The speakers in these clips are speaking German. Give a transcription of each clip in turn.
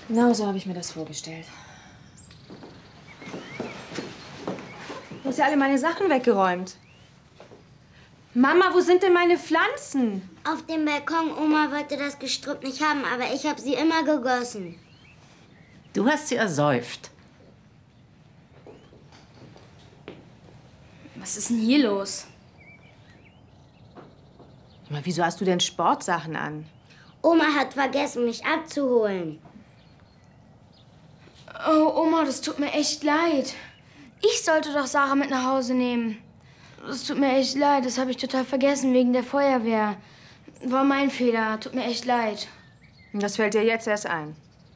Genau so habe ich mir das vorgestellt. Du hast ja alle meine Sachen weggeräumt. Mama, wo sind denn meine Pflanzen? Auf dem Balkon. Oma wollte das Gestrüpp nicht haben, aber ich habe sie immer gegossen. Du hast sie ersäuft. Was ist denn hier los? Aber wieso hast du denn Sportsachen an? Oma hat vergessen, mich abzuholen. Oh, Oma, das tut mir echt leid. Ich sollte doch Sarah mit nach Hause nehmen. Das tut mir echt leid, das habe ich total vergessen wegen der Feuerwehr. War mein Fehler, tut mir echt leid. Das fällt dir jetzt erst ein.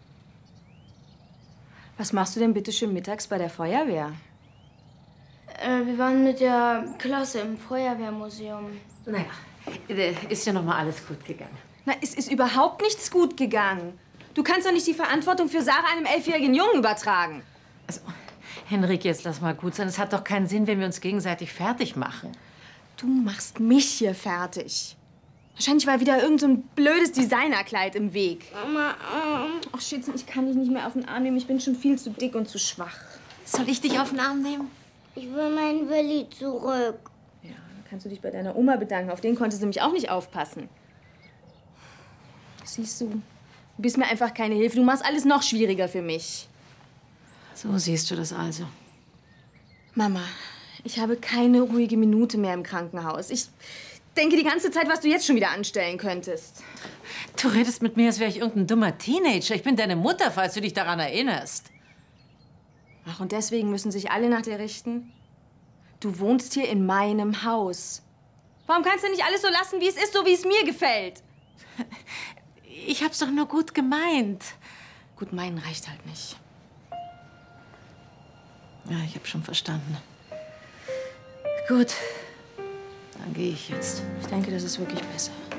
Was machst du denn bitte schön mittags bei der Feuerwehr? Wir waren mit der Klasse im Feuerwehrmuseum. Naja, ist ja noch mal alles gut gegangen. Na, es ist überhaupt nichts gut gegangen. Du kannst doch nicht die Verantwortung für Sarah einem 11-jährigen Jungen übertragen. Also, Henrik, jetzt lass mal gut sein. Es hat doch keinen Sinn, wenn wir uns gegenseitig fertig machen. Du machst mich hier fertig. Wahrscheinlich war wieder irgend so ein blödes Designerkleid im Weg. Mama, Ach, Schätzchen, ich kann dich nicht mehr auf den Arm nehmen. Ich bin schon viel zu dick und zu schwach. Soll ich dich auf den Arm nehmen? ich will meinen Willi zurück. Ja, dann kannst du dich bei deiner Oma bedanken. Auf den konntest du nämlich auch nicht aufpassen. Siehst du, du bist mir einfach keine Hilfe. Du machst alles noch schwieriger für mich. So siehst du das also. Mama, ich habe keine ruhige Minute mehr im Krankenhaus. Ich denke die ganze Zeit, was du jetzt schon wieder anstellen könntest. Du redest mit mir, als wäre ich irgendein dummer Teenager. Ich bin deine Mutter, falls du dich daran erinnerst. Ach, und deswegen müssen sich alle nach dir richten? Du wohnst hier in meinem Haus. Warum kannst du nicht alles so lassen, wie es ist, so wie es mir gefällt? Ich hab's doch nur gut gemeint. Gut, meinen reicht halt nicht. Ja, ich hab schon verstanden. Gut, dann gehe ich jetzt. Ich denke, das ist wirklich besser.